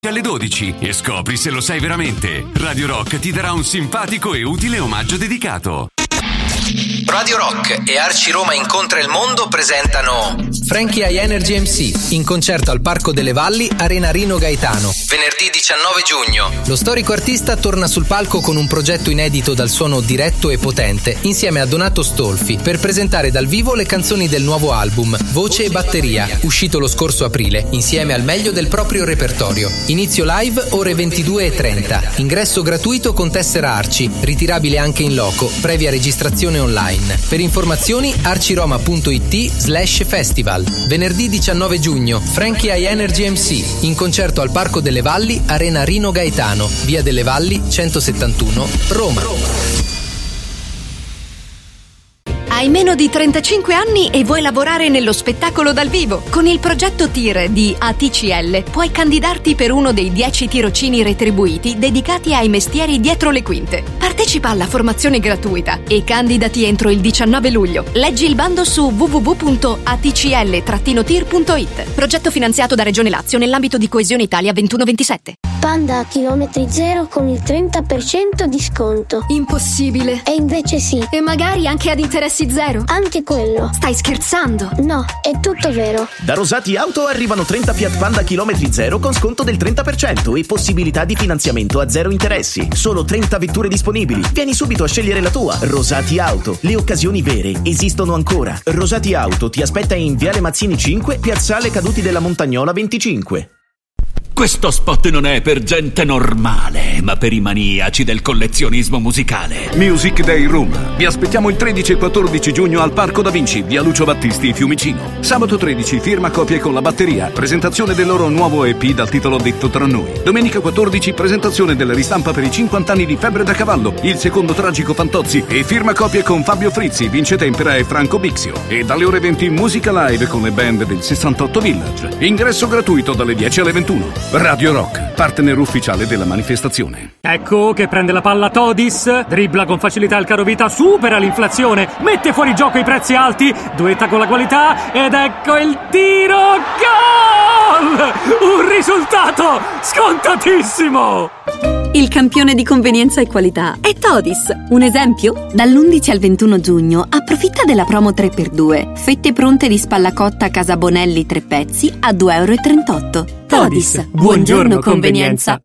alle 12 e scopri se lo sai veramente. Radio Rock ti darà un simpatico e utile omaggio dedicato. Radio Rock e Arci Roma Incontra il Mondo presentano Frankie High Energy MC in concerto al Parco delle Valli, Arena Rino Gaetano. venerdì 19 giugno. Lo storico artista torna sul palco con un progetto inedito dal suono diretto e potente insieme a Donato Stolfi per presentare dal vivo le canzoni del nuovo album Voce e Batteria, uscito lo scorso aprile, insieme al meglio del proprio repertorio. Inizio live ore 22:30. Ingresso gratuito con tessera Arci, ritirabile anche in loco, previa registrazione online. Per informazioni arciroma.it/festival. Venerdì 19 giugno, Frankie High Energy MC in concerto al Parco delle Valli, Arena Rino Gaetano, Via delle Valli 171, Roma. Hai meno di 35 anni e vuoi lavorare nello spettacolo dal vivo? Con il progetto TIR di ATCL puoi candidarti per uno dei 10 tirocini retribuiti dedicati ai mestieri dietro le quinte. Partecipa alla formazione gratuita e candidati entro il 19 luglio. Leggi il bando su www.atcl-tir.it. Progetto finanziato da Regione Lazio nell'ambito di Coesione Italia 21-27. Panda a chilometri zero con il 30% di sconto. Impossibile. E invece sì. E magari anche ad interessi zero. Anche quello. Stai scherzando? No, è tutto vero. Da Rosati Auto arrivano 30 Fiat Panda chilometri zero con sconto del 30% e possibilità di finanziamento a zero interessi. Solo 30 vetture disponibili. Vieni subito a scegliere la tua. Rosati Auto. Le occasioni vere esistono ancora. Rosati Auto ti aspetta in Viale Mazzini 5, Piazzale Caduti della Montagnola 25. Questo spot non è per gente normale, ma per i maniaci del collezionismo musicale. Music Day Room. Vi aspettiamo il 13 e 14 giugno al Parco Da Vinci, via Lucio Battisti, Fiumicino. Sabato 13, firma copie con la batteria, presentazione del loro nuovo EP dal titolo Detto tra noi. Domenica 14, presentazione della ristampa per i 50 anni di Febbre da Cavallo, il secondo tragico Fantozzi e firma copie con Fabio Frizzi, Vince Tempera e Franco Bixio. E dalle ore 20 musica live con le band del 68 Village. Ingresso gratuito dalle 10 alle 21. Radio Rock, partner ufficiale della manifestazione. Ecco che prende la palla Todis, dribbla con facilità il carovita, supera l'inflazione, mette fuori gioco i prezzi alti, duetta con la qualità ed ecco il tiro, gol! Un risultato scontatissimo! Il campione di convenienza e qualità è Todis. Un esempio? Dall'11 al 21 giugno approfitta della promo 3x2. Fette pronte di spalla cotta Casa Bonelli 3 pezzi a €2,38. Todis, buongiorno convenienza.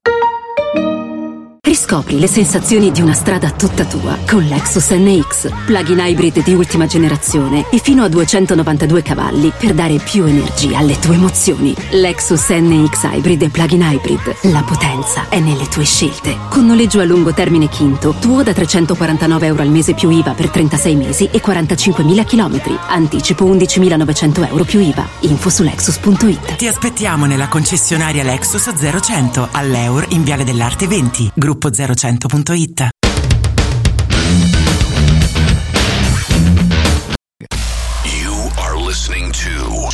Riscopri le sensazioni di una strada tutta tua con Lexus NX, plug-in hybrid di ultima generazione e fino a 292 cavalli per dare più energia alle tue emozioni. Lexus NX Hybrid e plug-in hybrid. La potenza è nelle tue scelte. Con noleggio a lungo termine Quinto, tuo da €349 al mese più IVA per 36 mesi e 45.000 chilometri. Anticipo €11.900 più IVA. Info su Lexus.it. Ti aspettiamo nella concessionaria Lexus 0100 all'Eur in Viale dell'Arte 20. Gruppo 0100.it. You are listening to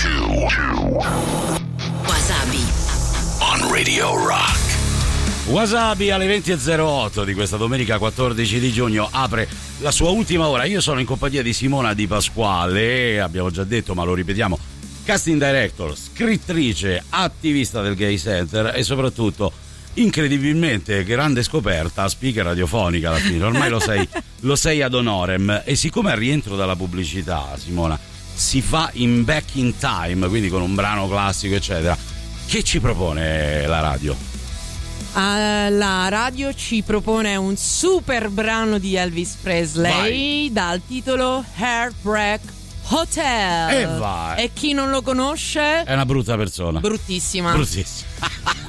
Wasabi on Radio Rock. Wasabi alle 20:08 di questa domenica 14 di giugno apre la sua ultima ora. Io sono in compagnia di Simona Di Pasquale, abbiamo già detto ma lo ripetiamo, casting director, scrittrice, attivista del Gay Center e soprattutto incredibilmente grande scoperta, speaker radiofonica alla fine, ormai lo sei ad honorem. E siccome al rientro dalla pubblicità, Simona, si fa in back in time, quindi con un brano classico eccetera, che ci propone la radio? La radio ci propone un super brano di Elvis Presley dal titolo Heartbreak Hotel. E vai. E chi non lo conosce è una brutta persona. Bruttissima.